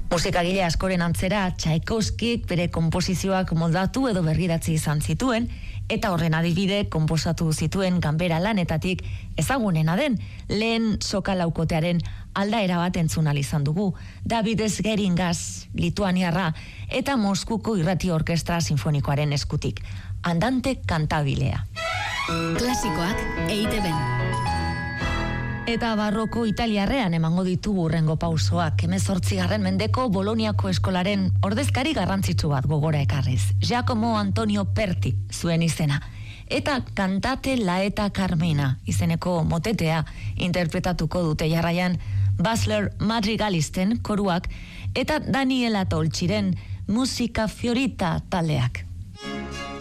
Musikagile askoren antzera, Tchaikovskik bere konposizioak moldatu edo berridatzi izan zituen, eta horren adibide konposatu zituen ganbera lanetatik ezagunena den, lehen soka laukotearen aldaera bat entzun ahal izan dugu, David Geringas, lituaniarra, eta Moskuko irrati orkestra sinfonikoaren eskutik, Andante Cantabilea. Klasikoak EITB-n. Eta barroko italiarrean emango ditugu hurrengo pausoak, 18. mendeko Boloniako eskolaren ordezkari garrantzitsu bat gogora ekarriz, Giacomo Antonio Perti zuen izena, eta Cantate la eta Carmina izeneko motetea interpretatuko dute jarraian Basler Madrigalisten koruak eta Daniela Toltxiren Musica Fiorita taldeak.